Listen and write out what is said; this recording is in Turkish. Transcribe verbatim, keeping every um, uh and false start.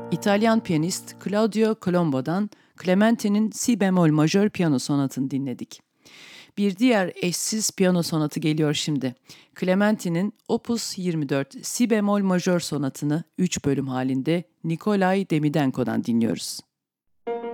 İtalyan piyanist Claudio Colombo'dan Clementi'nin Si bemol majör piyano sonatını dinledik. Bir diğer eşsiz piyano sonatı geliyor şimdi. Clementi'nin Opus yirmi dört Si bemol majör sonatını üç bölüm halinde Nikolay Demidenko'dan dinliyoruz.